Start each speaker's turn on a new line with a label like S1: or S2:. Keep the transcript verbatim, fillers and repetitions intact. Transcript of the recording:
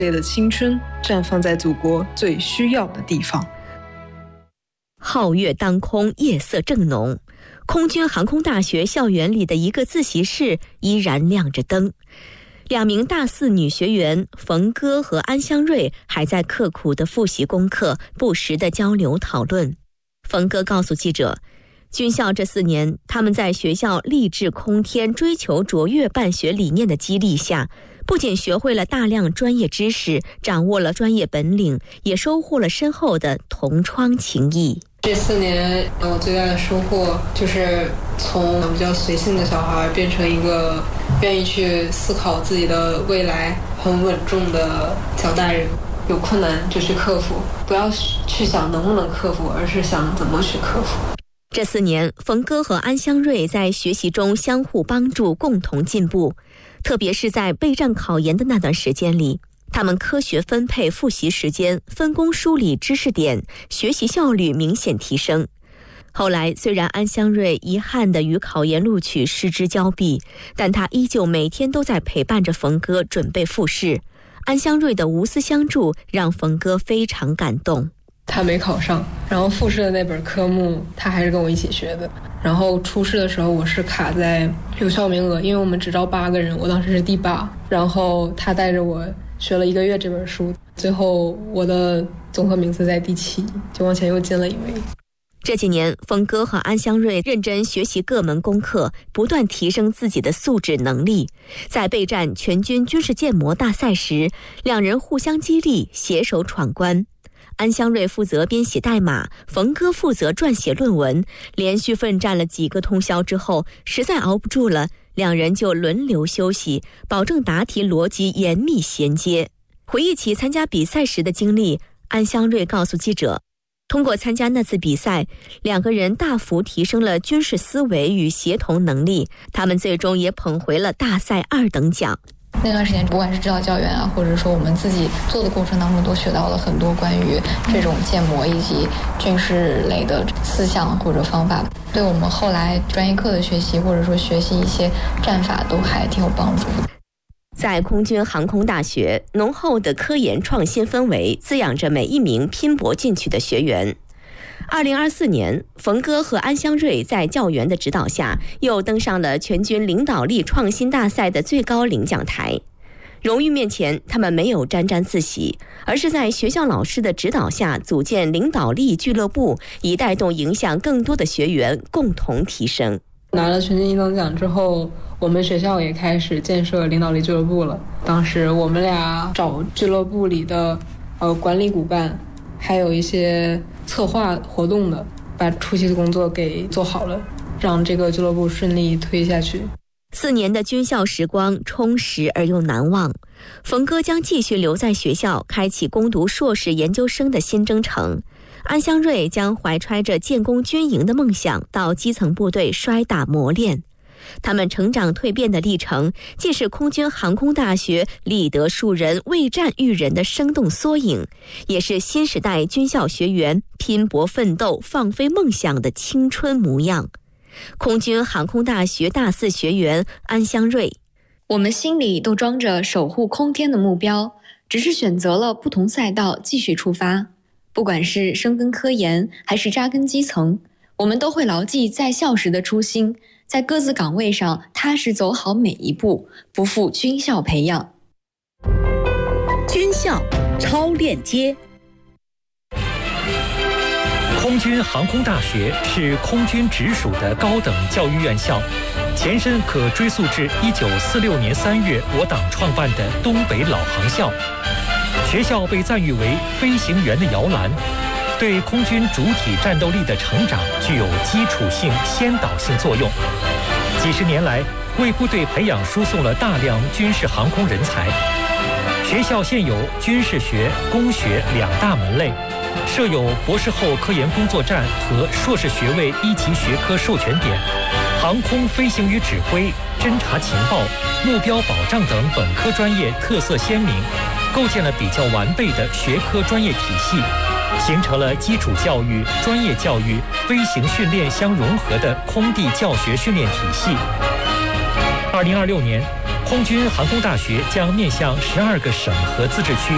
S1: 烈的青春绽放在祖国最需要的地方。
S2: 皓月当空，夜色正浓，空军航空大学校园里的一个自习室依然亮着灯。两名大四女学员冯歌和安香瑞还在刻苦地复习功课，不时地交流讨论。冯歌告诉记者，军校这四年，他们在学校励志空天、追求卓越办学理念的激励下，不仅学会了大量专业知识，掌握了专业本领，也收获了深厚的同窗情谊。
S1: 这四年我最大的收获就是从比较随性的小孩变成一个愿意去思考自己的未来、很稳重的小大人。有困难就去克服，不要去想能不能克服，而是想怎么去克服。
S2: 这四年，冯歌和安香瑞在学习中相互帮助，共同进步。特别是在备战考研的那段时间里，他们科学分配复习时间，分工梳理知识点，学习效率明显提升。后来，虽然安香瑞遗憾地与考研录取失之交臂，但他依旧每天都在陪伴着冯歌准备复试。安香瑞的无私相助让冯歌非常感动。
S1: 他没考上，然后复试的那本科目他还是跟我一起学的，然后初试的时候我是卡在有效名额，因为我们只招八个人，我当时是第八，然后他带着我学了一个月这本书，最后我的综合名次在第七，就往前又进了一位。
S2: 这几年，冯歌和安香瑞认真学习各门功课，不断提升自己的素质能力。在备战全军军事建模大赛时，两人互相激励，携手闯关。安香瑞负责编写代码，冯歌负责撰写论文。连续奋战了几个通宵之后，实在熬不住了，两人就轮流休息，保证答题逻辑严密衔接。回忆起参加比赛时的经历，安香瑞告诉记者，通过参加那次比赛，两个人大幅提升了军事思维与协同能力，他们最终也捧回了大赛二等奖。
S3: 那段时间，不管是指导教员啊，或者说我们自己做的过程当中，都学到了很多关于这种建模以及军事类的思想或者方法，对我们后来专业课的学习，或者说学习一些战法，都还挺有帮助的。
S2: 在空军航空大学，浓厚的科研创新氛围滋养着每一名拼搏进取的学员。二零二四年，冯歌和安香瑞在教员的指导下，又登上了全军领导力创新大赛的最高领奖台。荣誉面前，他们没有沾沾自喜，而是在学校老师的指导下组建领导力俱乐部，以带动影响更多的学员共同提升。
S1: 拿了全军一等奖之后，我们学校也开始建设领导力俱乐部了。当时我们俩找俱乐部里的呃管理骨干，还有一些策划活动的，把初期的工作给做好了，让这个俱乐部顺利推下去。
S2: 四年的军校时光充实而又难忘，冯歌将继续留在学校，开启攻读硕士研究生的新征程。安香瑞将怀揣着建功军营的梦想到基层部队摔打磨练。他们成长蜕变的历程，既是空军航空大学立德树人、为战育人的生动缩影，也是新时代军校学员拼搏奋斗、放飞梦想的青春模样。空军航空大学大四学员安香瑞，
S4: 我们心里都装着守护空天的目标，只是选择了不同赛道继续出发。不管是深耕科研还是扎根基层，我们都会牢记在校时的初心，在各自岗位上踏实走好每一步，不负军校培养。
S5: 军校超链接。
S6: 空军航空大学是空军直属的高等教育院校，前身可追溯至一九四六年三月我党创办的东北老航校。学校被赞誉为飞行员的摇篮，对空军主体战斗力的成长具有基础性、先导性作用。几十年来，为部队培养输送了大量军事航空人才。学校现有军事学、工学两大门类，设有博士后科研工作站和硕士学位一级学科授权点，航空飞行与指挥、侦察情报、目标保障等本科专业特色鲜明，构建了比较完备的学科专业体系，形成了基础教育、专业教育、飞行训练相融合的空地教学训练体系。二零二六年，空军航空大学将面向十二个省和自治区